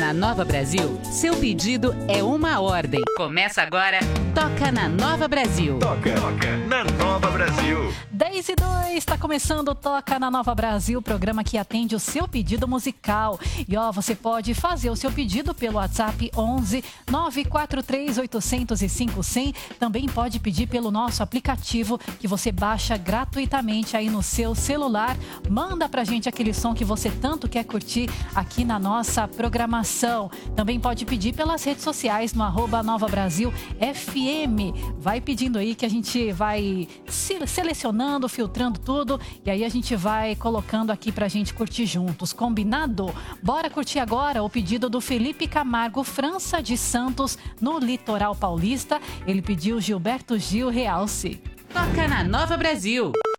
na Nova Brasil, seu pedido é uma ordem. Começa agora, Toca na Nova Brasil. Toca na Nova Brasil. 10:02, está começando o Toca na Nova Brasil, programa que atende o seu pedido musical. E você pode fazer o seu pedido pelo WhatsApp 11 943 805 100. Também pode pedir pelo nosso aplicativo que você baixa gratuitamente aí no seu celular. Manda pra gente aquele som que você tanto quer curtir aqui na nossa programação. Também pode pedir pelas redes sociais no @Nova Brasil FM. Vai pedindo aí que a gente vai selecionando, filtrando tudo e aí a gente vai colocando aqui pra gente curtir juntos. Combinado? Bora curtir agora o pedido do Felipe Camargo França de Santos, no litoral paulista. Ele pediu Gilberto Gil Realce. Toca na Nova Brasil.